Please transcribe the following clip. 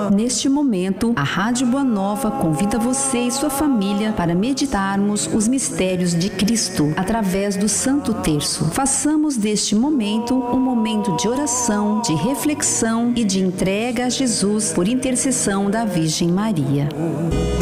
Neste momento, a Rádio Boa Nova convida você e sua família para meditarmos os mistérios de Cristo através do Santo Terço. Façamos deste momento um momento de oração, de reflexão e de entrega a Jesus por intercessão da Virgem Maria.